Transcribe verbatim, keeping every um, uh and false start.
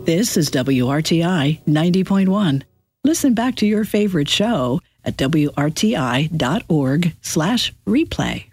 This is W R T I ninety point one. Listen back to your favorite show at W R T I dot org slash replay.